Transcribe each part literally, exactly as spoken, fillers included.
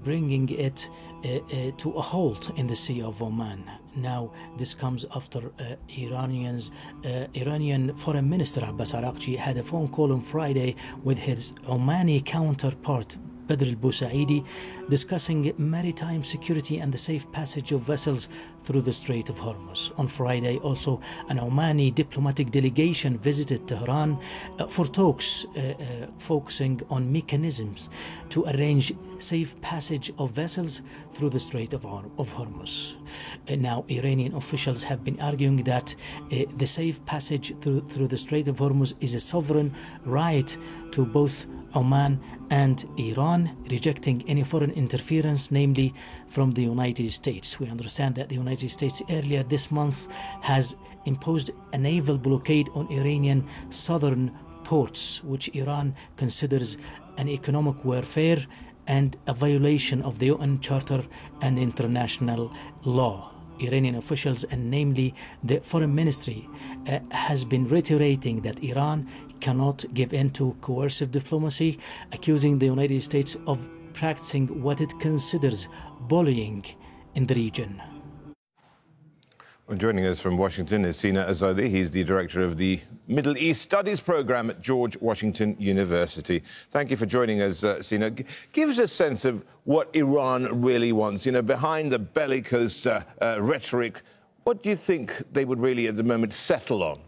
bringing it uh, uh, to a halt in the Sea of Oman. Now, this comes after uh, Iranians, uh, Iranian Foreign Minister Abbas Araghchi had a phone call on Friday with his Omani counterpart, Badr al-Busaidi, discussing maritime security and the safe passage of vessels through the Strait of Hormuz. On Friday, also, an Omani diplomatic delegation visited Tehran uh, for talks uh, uh, focusing on mechanisms to arrange safe passage of vessels through the Strait of, Hor of Hormuz. Uh, now, Iranian officials have been arguing that uh, the safe passage through, through the Strait of Hormuz is a sovereign right to both Oman and Iran, rejecting any foreign interference, namely from the United States. We understand that the United States earlier this month has imposed a naval blockade on Iranian southern ports, which Iran considers an economic warfare and a violation of the U N Charter and international law. Iranian officials, and namely the foreign ministry, uh, has been reiterating that Iran cannot give in to coercive diplomacy, accusing the United States of practicing what it considers bullying in the region. Well, joining us from Washington is Sina Azadi. He's the director of the Middle East Studies program at George Washington University. Thank you for joining us, uh, Sina. G give us a sense of what Iran really wants. You know, behind the bellicose uh, uh, rhetoric, what do you think they would really, at the moment, settle on?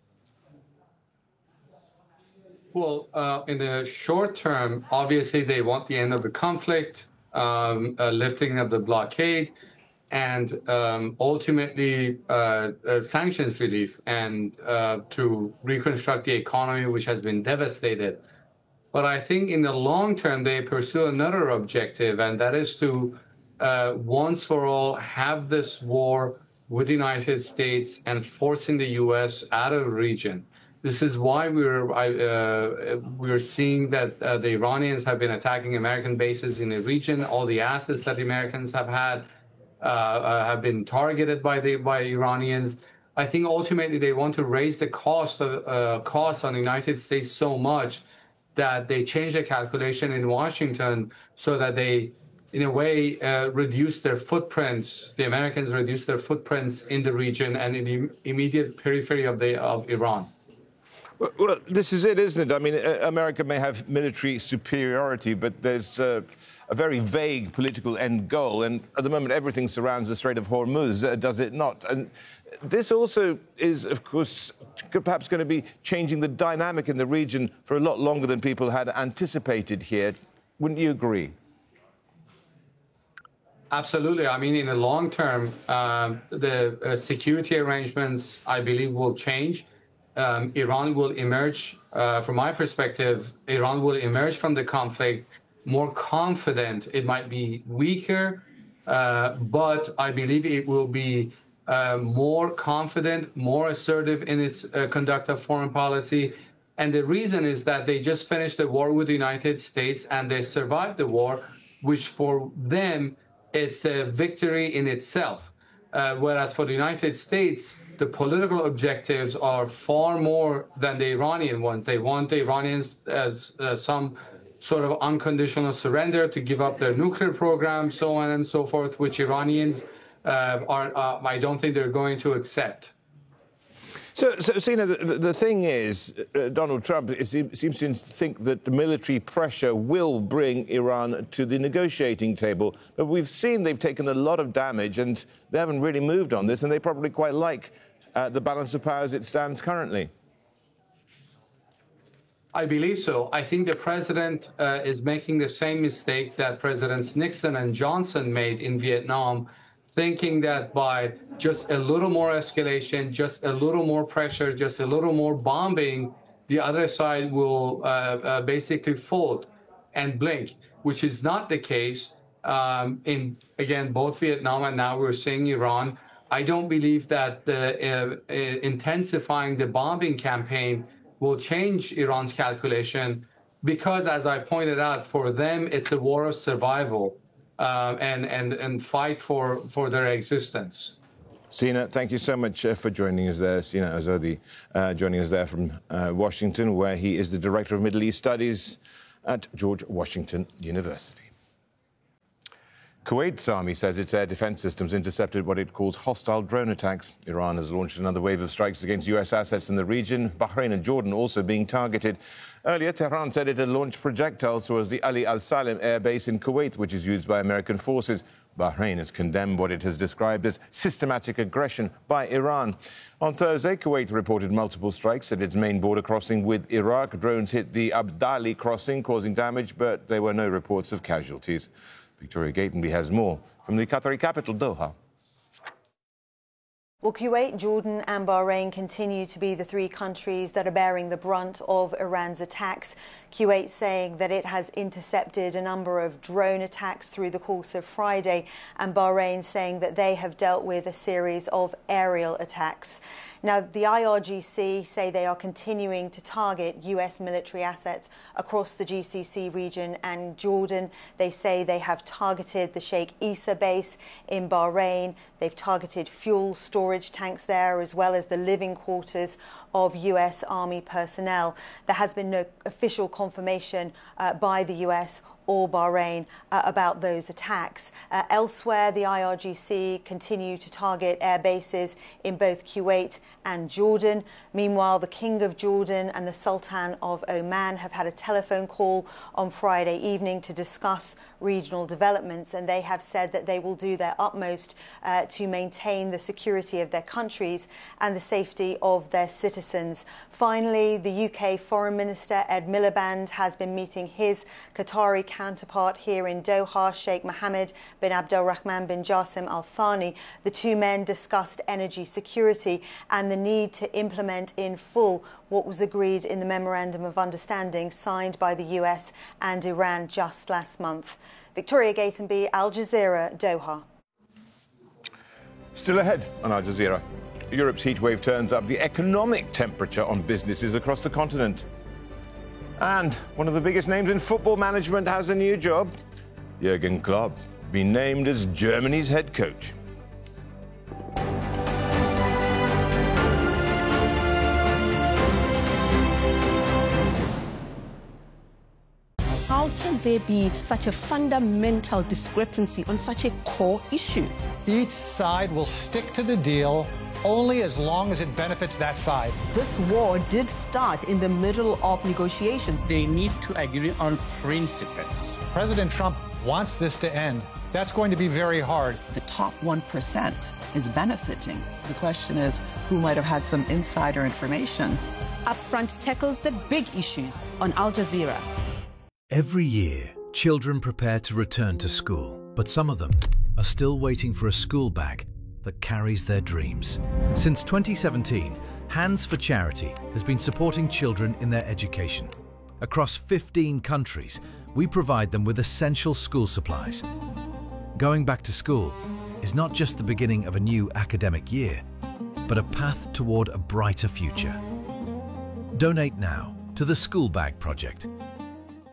Well, uh, in the short term, obviously they want the end of the conflict, um, uh, lifting of the blockade, and um, ultimately uh, uh, sanctions relief, and uh, to reconstruct the economy, which has been devastated. But I think in the long term, they pursue another objective, and that is to uh, once for all have this war with the United States and forcing the U S out of the region. This is why we're uh, we're seeing that uh, the Iranians have been attacking American bases in the region. All the assets that the Americans have had uh, uh, have been targeted by the by Iranians. I think ultimately they want to raise the cost of uh, costs on the United States so much that they change the calculation in Washington so that they, in a way, uh, reduce their footprints. The Americans reduce their footprints in the region and in the immediate periphery of the of Iran. Well, well, this is it, isn't it? I mean, America may have military superiority, but there's uh, a very vague political end goal, and at the moment everything surrounds the Strait of Hormuz, uh, does it not? And this also is, of course, perhaps going to be changing the dynamic in the region for a lot longer than people had anticipated here. Wouldn't you agree? Absolutely. I mean, in the long term, um, the uh, security arrangements, I believe, will change. Um, Iran will emerge, uh, from my perspective, Iran will emerge from the conflict more confident. It might be weaker, uh, but I believe it will be uh, more confident, more assertive in its uh, conduct of foreign policy. And the reason is that they just finished the war with the United States and they survived the war, which for them, it's a victory in itself. Uh, whereas for the United States, the political objectives are far more than the Iranian ones. They want the Iranians as uh, some sort of unconditional surrender to give up their nuclear program, so on and so forth, which Iranians uh, are, uh, I don't think they're going to accept. So, so Sina, the, the thing is, uh, Donald Trump seems, seems to think that the military pressure will bring Iran to the negotiating table. But we've seen they've taken a lot of damage and they haven't really moved on this, and they probably quite like uh, the balance of power as it stands currently. I believe so. I think the president uh, is making the same mistake that Presidents Nixon and Johnson made in Vietnam, thinking that by just a little more escalation, just a little more pressure, just a little more bombing, the other side will uh, uh, basically fold and blink, which is not the case um, in, again, both Vietnam and now we're seeing Iran. I don't believe that uh, uh, intensifying the bombing campaign will change Iran's calculation because, as I pointed out, for them, it's a war of survival. Uh, and, and, and fight for, for their existence. Sina, thank you so much uh, for joining us there. Sina Azadi uh, joining us there from uh, Washington, where he is the Director of Middle East Studies at George Washington University. Kuwait's army says its air defense systems intercepted what it calls hostile drone attacks. Iran has launched another wave of strikes against U S assets in the region, Bahrain and Jordan also being targeted. Earlier, Tehran said it had launched projectiles towards the Ali Al Salem air base in Kuwait, which is used by American forces. Bahrain has condemned what it has described as systematic aggression by Iran. On Thursday, Kuwait reported multiple strikes at its main border crossing with Iraq. Drones hit the Abdali crossing, causing damage, but there were no reports of casualties. Victoria Gatenby has more from the Qatari capital, Doha. Well, Kuwait, Jordan and Bahrain continue to be the three countries that are bearing the brunt of Iran's attacks. Kuwait saying that it has intercepted a number of drone attacks through the course of Friday, and Bahrain saying that they have dealt with a series of aerial attacks. Now, the I R G C say they are continuing to target U S military assets across the G C C region and Jordan. They say they have targeted the Sheikh Issa base in Bahrain. They've targeted fuel storage tanks there, as well as the living quarters of U S Army personnel. There has been no official confirmation uh, by the U S or Bahrain uh, about those attacks. Uh, elsewhere, the I R G C continue to target air bases in both Kuwait and Jordan. Meanwhile, the King of Jordan and the Sultan of Oman have had a telephone call on Friday evening to discuss regional developments, and they have said that they will do their utmost uh, to maintain the security of their countries and the safety of their citizens. Finally, the U K Foreign Minister Ed Miliband has been meeting his Qatari counterpart here in Doha, Sheikh Mohammed bin Abdulrahman bin Jassim Al Thani. The two men discussed energy security and the need to implement in full what was agreed in the Memorandum of Understanding signed by the U S and Iran just last month. Victoria Gatenby, Al Jazeera, Doha. Still ahead on Al Jazeera. Europe's heatwave turns up the economic temperature on businesses across the continent. And one of the biggest names in football management has a new job. Jurgen Klopp, been named as Germany's head coach. How can there be such a fundamental discrepancy on such a core issue? Each side will stick to the deal only as long as it benefits that side. This war did start in the middle of negotiations. They need to agree on principles. President Trump wants this to end. That's going to be very hard. The top one percent is benefiting. The question is, who might have had some insider information? Upfront tackles the big issues on Al Jazeera. Every year, children prepare to return to school, but some of them are still waiting for a school bag that carries their dreams. Since twenty seventeen, Hands for Charity has been supporting children in their education. Across fifteen countries, we provide them with essential school supplies. Going back to school is not just the beginning of a new academic year, but a path toward a brighter future. Donate now to the School Bag Project